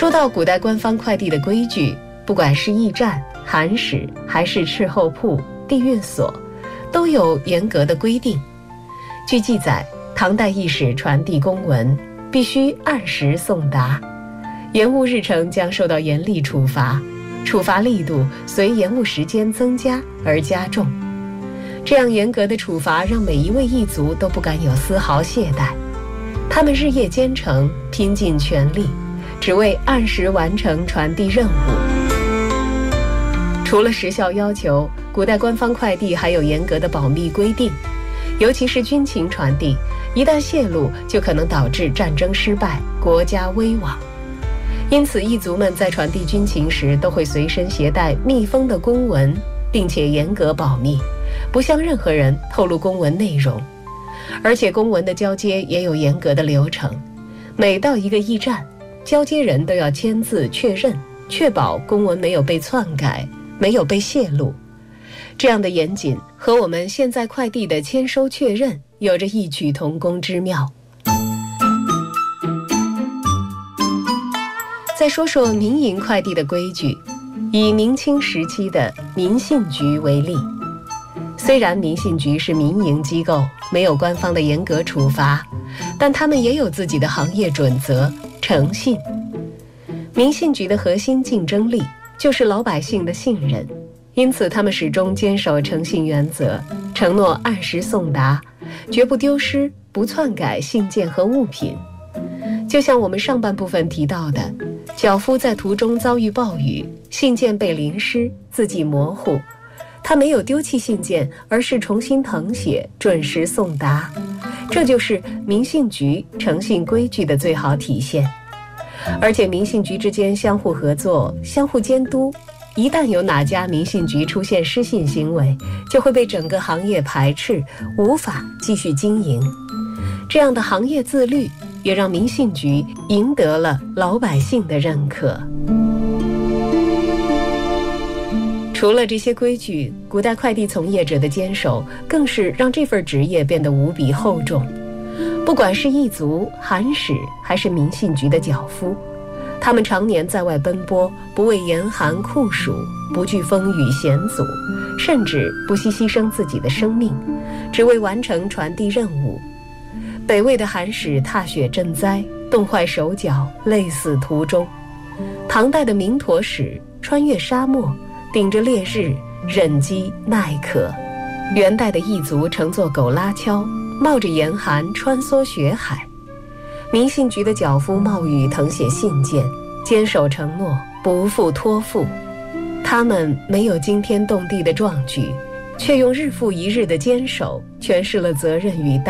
说到古代官方快递的规矩，不管是驿站、函使还是斥候铺、地运所，都有严格的规定。据记载，唐代驿使传递公文必须按时送达，延误日程将受到严厉处罚，处罚力度随延误时间增加而加重。这样严格的处罚让每一位驿卒都不敢有丝毫懈怠，他们日夜兼程，拼尽全力，只为按时完成传递任务。除了时效要求，古代官方快递还有严格的保密规定，尤其是军情传递，一旦泄露就可能导致战争失败，国家危亡。因此驿卒们在传递军情时都会随身携带密封的公文，并且严格保密，不向任何人透露公文内容。而且公文的交接也有严格的流程，每到一个驿站，交接人都要签字确认，确保公文没有被篡改，没有被泄露。这样的严谨和我们现在快递的签收确认有着异曲同工之妙。再说说民营快递的规矩，以明清时期的民信局为例。虽然民信局是民营机构，没有官方的严格处罚，但他们也有自己的行业准则——诚信。民信局的核心竞争力就是老百姓的信任，因此他们始终坚守诚信原则，承诺按时送达，绝不丢失、不篡改信件和物品。就像我们上半部分提到的，脚夫在途中遭遇暴雨，信件被淋湿，字迹模糊，他没有丢弃信件，而是重新誊写，准时送达。这就是民信局诚信规矩的最好体现。而且民信局之间相互合作，相互监督，一旦有哪家民信局出现失信行为，就会被整个行业排斥，无法继续经营。这样的行业自律也让民信局赢得了老百姓的认可。除了这些规矩，古代快递从业者的坚守更是让这份职业变得无比厚重。不管是驿卒、函使还是民信局的脚夫，他们常年在外奔波，不畏严寒酷暑，不惧风雨险阻，甚至不惜牺牲自己的生命，只为完成传递任务。北魏的函使踏雪赈灾，冻坏手脚，累死途中；唐代的明陀使穿越沙漠，顶着烈日，忍饥耐渴；元代的驿卒乘坐狗拉橇，冒着严寒穿梭雪海；民信局的脚夫冒雨誊写信件，坚守承诺，不负托付。他们没有惊天动地的壮举，却用日复一日的坚守，诠释了责任与担